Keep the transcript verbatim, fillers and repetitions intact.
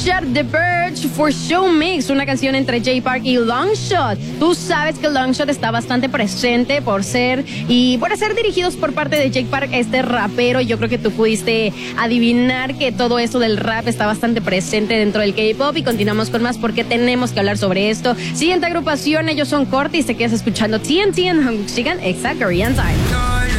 escuchar The Verge for Show Mix, una canción entre Jay Park y Longshot. Tú sabes que Longshot está bastante presente por ser y por ser dirigidos por parte de Jay Park, este rapero. Yo creo que tú pudiste adivinar que todo esto del rap está bastante presente dentro del K-pop y continuamos con más porque tenemos que hablar sobre esto. Siguiente agrupación, ellos son Corte y se quedas escuchando T N T en Hanguk Sigan Exact Korean Time.